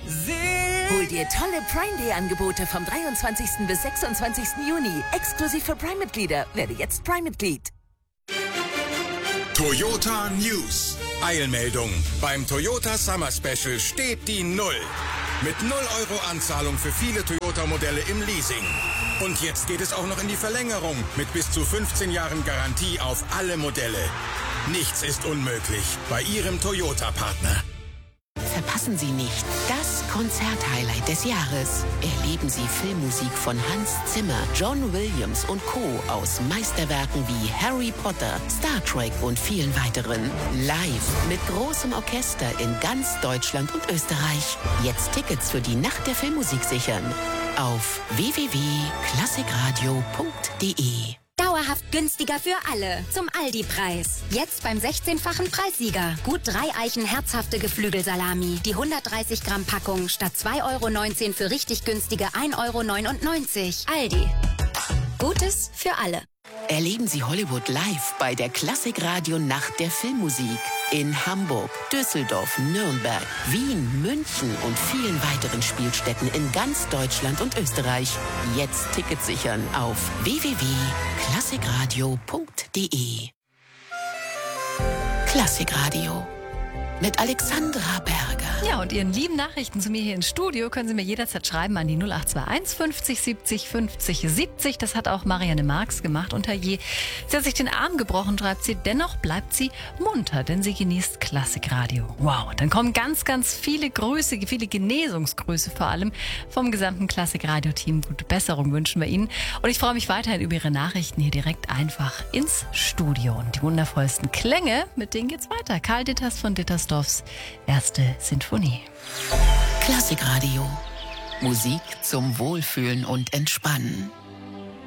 Hol dir tolle Prime Day Angebote vom 23. bis 26. Juni. Exklusiv für Prime-Mitglieder. Werde jetzt Prime-Mitglied. Toyota News. Eilmeldung. Beim Toyota Summer Special steht die Null. Mit 0 Euro Anzahlung für viele Toyota-Modelle im Leasing. Und jetzt geht es auch noch in die Verlängerung mit bis zu 15 Jahren Garantie auf alle Modelle. Nichts ist unmöglich bei Ihrem Toyota-Partner. Verpassen Sie nicht das Konzerthighlight des Jahres. Erleben Sie Filmmusik von Hans Zimmer, John Williams und Co. aus Meisterwerken wie Harry Potter, Star Trek und vielen weiteren. Live mit großem Orchester in ganz Deutschland und Österreich. Jetzt Tickets für die Nacht der Filmmusik sichern. Auf www.klassikradio.de. Dauerhaft günstiger für alle. Zum Aldi-Preis. Jetzt beim 16-fachen Preissieger. Gut 3 Eichen herzhafte Geflügelsalami. Die 130 Gramm Packung statt 2,19 € für richtig günstige 1,99 €. Aldi. Gutes für alle. Erleben Sie Hollywood live bei der Klassikradio Nacht der Filmmusik. In Hamburg, Düsseldorf, Nürnberg, Wien, München und vielen weiteren Spielstätten in ganz Deutschland und Österreich. Jetzt Tickets sichern auf www.klassikradio.de. Klassikradio mit Alexandra Berger. Ja, und Ihren lieben Nachrichten zu mir hier ins Studio können Sie mir jederzeit schreiben an die 0821 50 70 50 70. Das hat auch Marianne Marx gemacht. Und herrje, sie hat sich den Arm gebrochen, schreibt sie. Dennoch bleibt sie munter, denn sie genießt Klassikradio. Wow, dann kommen ganz, ganz viele Grüße, viele Genesungsgrüße vor allem vom gesamten Klassikradio-Team. Gute Besserung wünschen wir Ihnen. Und ich freue mich weiterhin über Ihre Nachrichten hier direkt einfach ins Studio. Und die wundervollsten Klänge, mit denen geht's weiter. Karl Ditters von Dittersdorfs erste Sinfonie. Klassikradio. Musik zum Wohlfühlen und Entspannen.